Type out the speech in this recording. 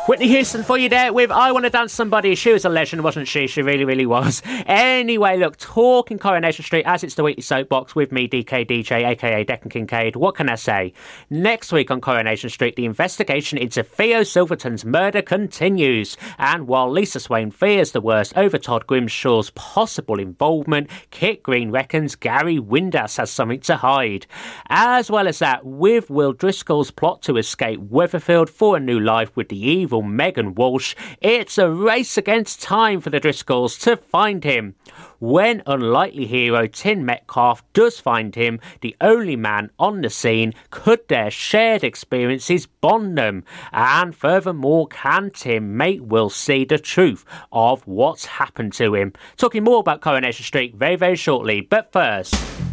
Whitney Houston for you there with I Want to Dance Somebody. She was a legend, wasn't she? She really, really was. Anyway, look, talking Coronation Street as it's the weekly soapbox with me, DK DJ, aka Declan Kincaid. What can I say? Next week on Coronation Street, the investigation into Theo Silverton's murder continues. And while Lisa Swain fears the worst over Todd Grimshaw's possible involvement, Kit Green reckons Gary Windass has something to hide. As well as that, with Will Driscoll's plot to escape Weatherfield for a new life with the evil Megan Walsh, it's a race against time for the Driscolls to find him. When unlikely hero Tim Metcalf does find him, the only man on the scene, could their shared experiences bond them? And furthermore, can Tim make Will see the truth of what's happened to him? Talking more about Coronation Street very, very shortly, but first...